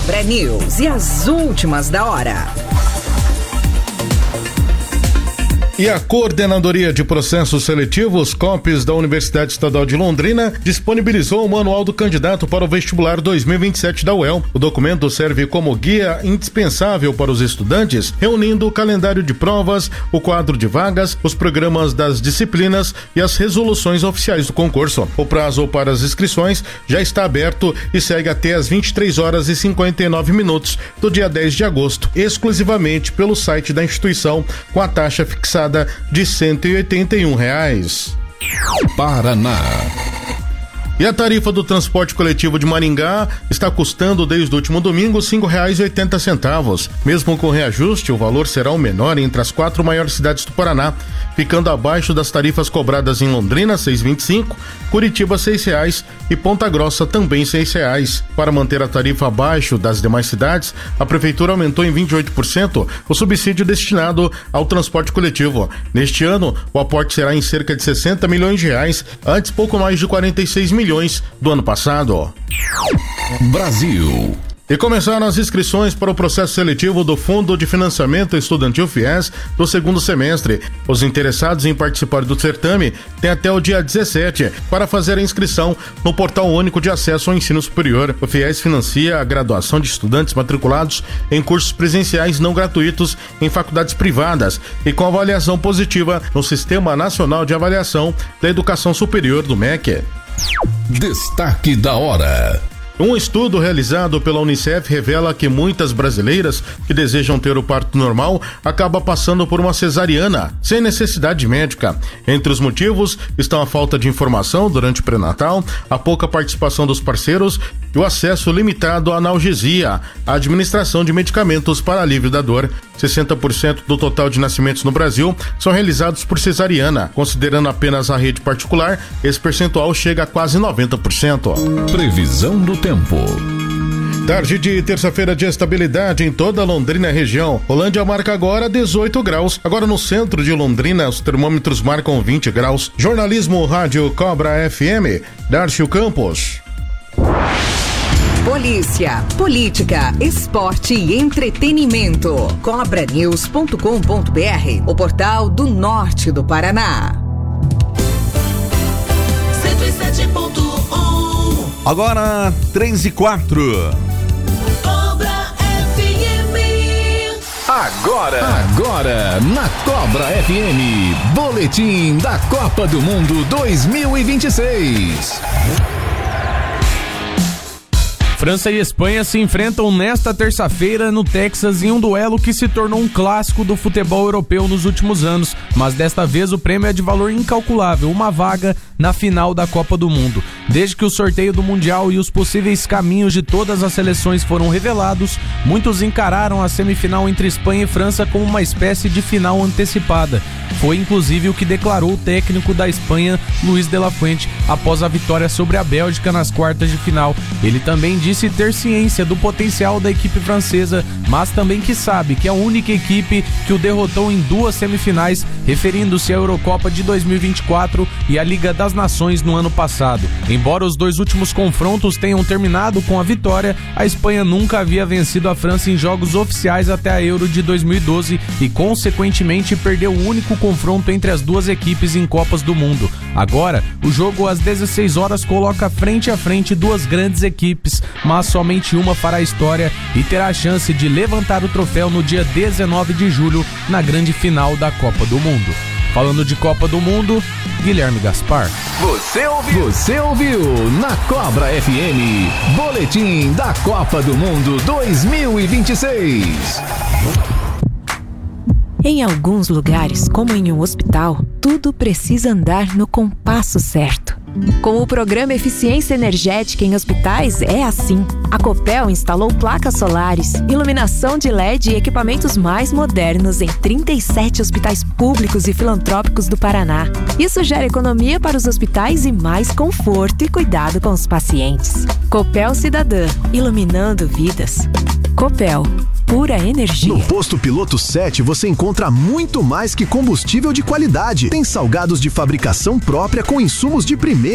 Cobra News e as últimas da hora. E a Coordenadoria de Processos Seletivos, COPS, da Universidade Estadual de Londrina, disponibilizou o Manual do Candidato para o Vestibular 2027 da UEL. O documento serve como guia indispensável para os estudantes, reunindo o calendário de provas, o quadro de vagas, os programas das disciplinas e as resoluções oficiais do concurso. O prazo para as inscrições já está aberto e segue até às 23h59 do dia 10 de agosto, exclusivamente pelo site da instituição, com a taxa fixada de R$181. Paraná. E a tarifa do transporte coletivo de Maringá está custando desde o último domingo R$5,80. Mesmo com reajuste, o valor será o menor entre as 4 maiores cidades do Paraná, ficando abaixo das tarifas cobradas em Londrina, R$6,25, Curitiba, R$6 e Ponta Grossa também R$6. Para manter a tarifa abaixo das demais cidades, a prefeitura aumentou em 28% o subsídio destinado ao transporte coletivo. Neste ano, o aporte será em cerca de R$60 milhões, antes pouco mais de 46 milhões do ano passado. Brasil. E começaram as inscrições para o processo seletivo do Fundo de Financiamento Estudantil FIES do segundo semestre. Os interessados em participar do certame têm até o dia 17 para fazer a inscrição no Portal Único de Acesso ao Ensino Superior. O FIES financia a graduação de estudantes matriculados em cursos presenciais não gratuitos em faculdades privadas e com avaliação positiva no Sistema Nacional de Avaliação da Educação Superior do MEC. Destaque da hora. Um estudo realizado pela Unicef revela que muitas brasileiras que desejam ter o parto normal acabam passando por uma cesariana, sem necessidade médica. Entre os motivos estão a falta de informação durante o pré-natal, a pouca participação dos parceiros e o acesso limitado à analgesia, a administração de medicamentos para alívio da dor. 60% do total de nascimentos no Brasil são realizados por cesariana. Considerando apenas a rede particular, esse percentual chega a quase 90%. Previsão do tempo. Tarde de terça-feira de estabilidade em toda a Londrina região. Rolândia marca agora 18 graus. Agora no centro de Londrina, os termômetros marcam 20 graus. Jornalismo Rádio Cobra FM, Darcio Campos. Polícia, política, esporte e entretenimento. Cobranews.com.br, o portal do norte do Paraná. 107.1. Agora 3:04. Cobra FM. Agora na Cobra FM, Boletim da Copa do Mundo 2026. França e Espanha se enfrentam nesta terça-feira no Texas em um duelo que se tornou um clássico do futebol europeu nos últimos anos, mas desta vez o prêmio é de valor incalculável, uma vaga na final da Copa do Mundo. Desde que o sorteio do Mundial e os possíveis caminhos de todas as seleções foram revelados, muitos encararam a semifinal entre Espanha e França como uma espécie de final antecipada. Foi inclusive o que declarou o técnico da Espanha, Luis de la Fuente, após a vitória sobre a Bélgica nas quartas de final. Ele também disse ter ciência do potencial da equipe francesa, mas também que sabe que é a única equipe que o derrotou em 2 semifinais, referindo-se à Eurocopa de 2024 e à Liga das Nações no ano passado. Embora os 2 últimos confrontos tenham terminado com a vitória, a Espanha nunca havia vencido a França em jogos oficiais até a Euro de 2012 e, consequentemente, perdeu o único confronto entre as 2 equipes em Copas do Mundo. Agora, o jogo às 16 horas coloca frente a frente 2 grandes equipes, mas somente uma fará história e terá a chance de levantar o troféu no dia 19 de julho, na grande final da Copa do Mundo. Falando de Copa do Mundo, Guilherme Gaspar. Você ouviu na Cobra FM, Boletim da Copa do Mundo 2026. Em alguns lugares, como em um hospital, tudo precisa andar no compasso certo. Com o programa Eficiência Energética em Hospitais é assim. A Copel instalou placas solares, iluminação de LED e equipamentos mais modernos em 37 hospitais públicos e filantrópicos do Paraná. Isso gera economia para os hospitais e mais conforto e cuidado com os pacientes. Copel Cidadã, iluminando vidas. Copel, pura energia. No Posto Piloto 7 você encontra muito mais que combustível de qualidade. Tem salgados de fabricação própria com insumos de primeira.